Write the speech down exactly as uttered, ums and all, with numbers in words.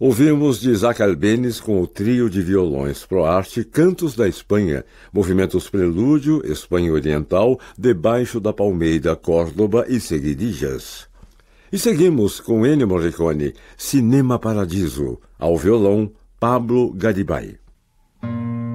Ouvimos de Isaac Albéniz com o trio de violões Pro Arte Cantos da Espanha, movimentos Prelúdio, Espanha Oriental, Debaixo da Palmeira, Córdoba e Seguidillas. E seguimos com Ennio Morricone, Cinema Paradiso, ao violão Pablo Garibay.